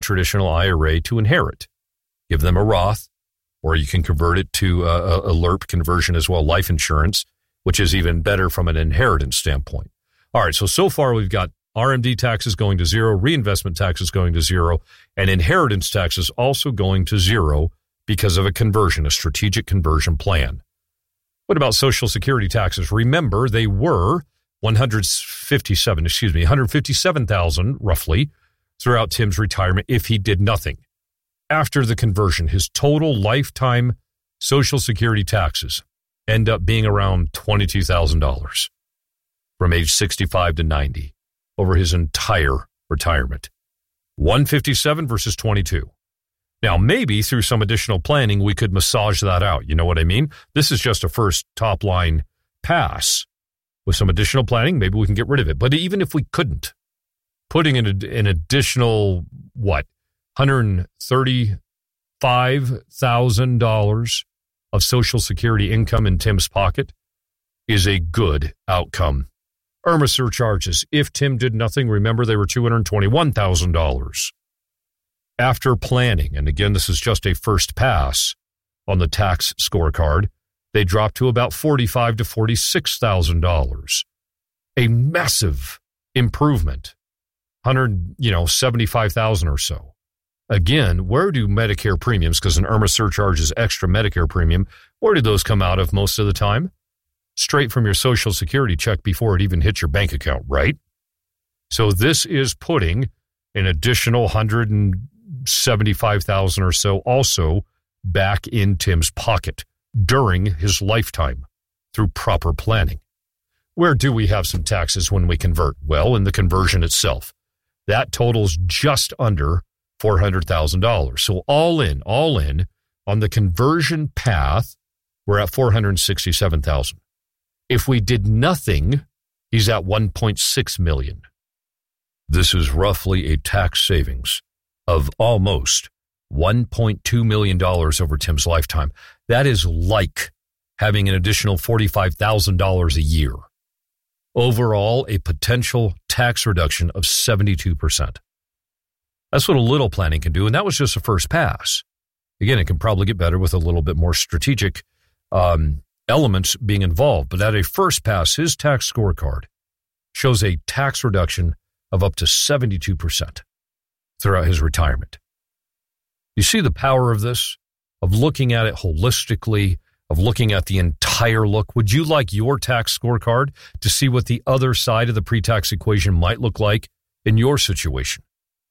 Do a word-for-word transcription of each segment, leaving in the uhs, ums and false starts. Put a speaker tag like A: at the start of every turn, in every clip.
A: traditional I R A to inherit. Give them a Roth, or you can convert it to a, a L I R P conversion as well, life insurance, which is even better from an inheritance standpoint. All right, so so far we've got R M D taxes going to zero, reinvestment taxes going to zero, and inheritance taxes also going to zero because of a conversion, a strategic conversion plan. What about Social Security taxes? Remember, they were one hundred fifty-seven, excuse me, one hundred fifty-seven thousand roughly throughout Tim's retirement if he did nothing. After the conversion, his total lifetime Social Security taxes end up being around twenty-two thousand dollars from age sixty-five to ninety over his entire retirement. one hundred fifty-seven versus twenty-two. Now, maybe through some additional planning, we could massage that out. You know what I mean? This is just a first top line pass. With some additional planning, maybe we can get rid of it. But even if we couldn't, putting in a, an additional, what, one hundred thirty-five thousand dollars of Social Security income in Tim's pocket is a good outcome. IRMAA surcharges, if Tim did nothing, remember they were two hundred twenty-one thousand dollars. After planning, and again, this is just a first pass on the tax scorecard, they dropped to about forty-five thousand to forty-six thousand dollars. A massive improvement. one hundred, you know, seventy-five thousand or so. Again, where do Medicare premiums, because an IRMAA surcharge is extra Medicare premium, where do those come out of most of the time? Straight from your Social Security check before it even hits your bank account, right? So this is putting an additional one hundred seventy-five thousand or so also back in Tim's pocket during his lifetime through proper planning. Where do we have some taxes when we convert? Well, in the conversion itself. That totals just under four hundred thousand dollars. So all in, all in, on the conversion path, we're at four hundred sixty-seven thousand dollars. If we did nothing, he's at one point six million dollars. This is roughly a tax savings of almost one point two million dollars over Tim's lifetime. That is like having an additional forty-five thousand dollars a year. Overall, a potential tax reduction of seventy-two percent. That's what a little planning can do, and that was just a first pass. Again, it can probably get better with a little bit more strategic um, elements being involved, but at a first pass, his tax scorecard shows a tax reduction of up to seventy-two percent throughout his retirement. You see the power of this, of looking at it holistically, of looking at the entire look. Would you like your tax scorecard to see what the other side of the pre-tax equation might look like in your situation?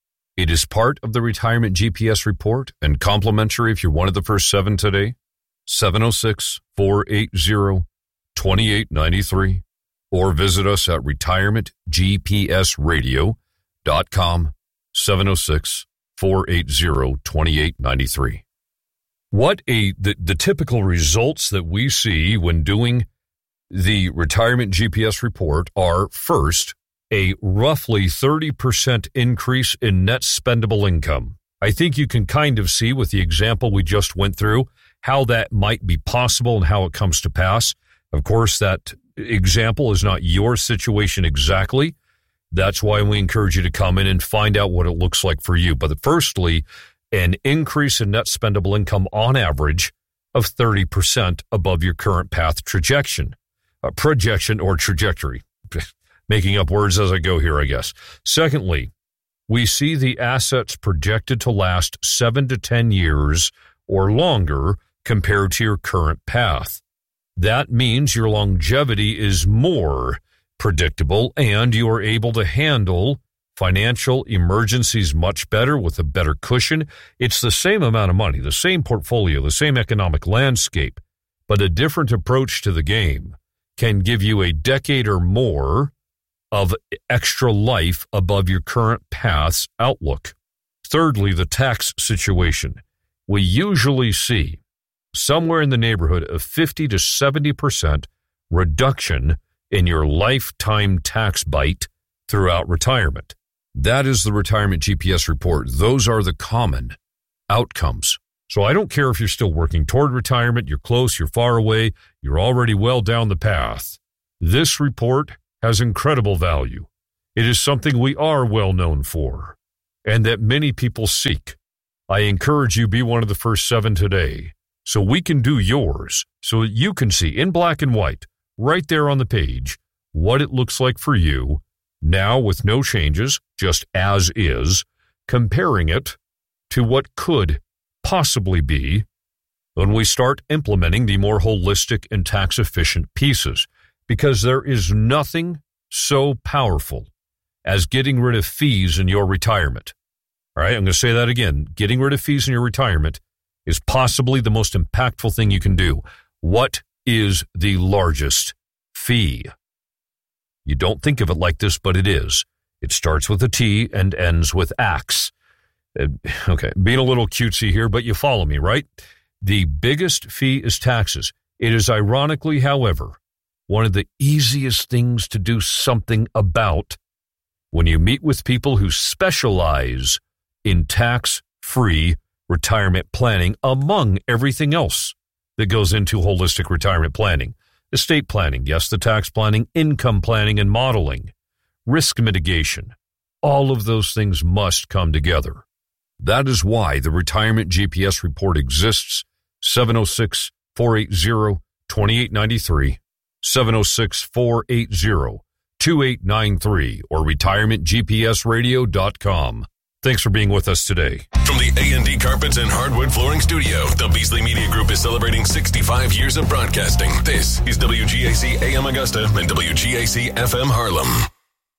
A: It is part of the Retirement G P S report and complimentary if you're one of the first seven today. seven oh six, four eight zero, two eight nine three or visit us at retirement g p s radio dot com. seven oh six, four eight zero, two eight nine three. What a the, the typical results that we see when doing the Retirement G P S report are, first, a roughly thirty percent increase in net spendable income. I think you can kind of see with the example we just went through how that might be possible and how it comes to pass. Of course, that example is not your situation exactly. That's why we encourage you to come in and find out what it looks like for you. But firstly, an increase in net spendable income on average of thirty percent above your current path projection, uh, projection or trajectory. Making up words as I go here, I guess. Secondly, we see the assets projected to last seven to ten years or longer compared to your current path. That means your longevity is more predictable and you are able to handle financial emergencies much better with a better cushion. It's the same amount of money, the same portfolio, the same economic landscape, but a different approach to the game can give you a decade or more of extra life above your current path's outlook. Thirdly, the tax situation. We usually see somewhere in the neighborhood of fifty to seventy percent reduction in your lifetime tax bite throughout retirement. That is the Retirement G P S report. Those are the common outcomes. So I don't care if you're still working toward retirement, you're close, you're far away, you're already well down the path. This report has incredible value. It is something we are well known for. and that many people seek. I encourage you be one of the first seven today so we can do yours, so that you can see in black and white, right there on the page, what it looks like for you, now with no changes, just as is, comparing it to what could possibly be when we start implementing the more holistic and tax-efficient pieces, because there is nothing so powerful as getting rid of fees in your retirement. All right, I'm going to say that again. Getting rid of fees in your retirement is possibly the most impactful thing you can do. What is the largest fee? You don't think of it like this, but it is. It starts with a T and ends with ax. Uh, okay, being a little cutesy here, but you follow me, right? The biggest fee is taxes. It is ironically, however, one of the easiest things to do something about when you meet with people who specialize in tax-free retirement planning, among everything else that goes into holistic retirement planning. Estate planning, yes, the tax planning, income planning and modeling, risk mitigation. All of those things must come together. That is why the Retirement G P S report exists. seven oh six, four eight zero, two eight nine three, seven oh six, four eight zero, two eight nine three, or retirement g p s radio dot com. Thanks for being with us today.
B: From the A and D Carpets and Hardwood Flooring Studio, the Beasley Media Group is celebrating sixty-five years of broadcasting. This is W G A C A M Augusta and W G A C F M Harlem.